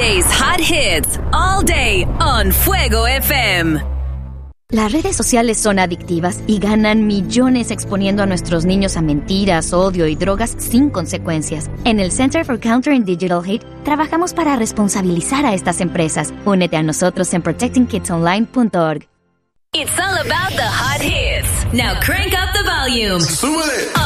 Today's hot hits all day on Fuego FM. Las redes sociales son adictivas y ganan millones exponiendo a nuestros niños a mentiras, odio y drogas sin consecuencias. En el Center for Countering Digital Hate trabajamos para responsabilizar a estas empresas. Únete a nosotros en protectingkidsonline.org. It's all about the hot hits. Now crank up the volume. ¡Súbele!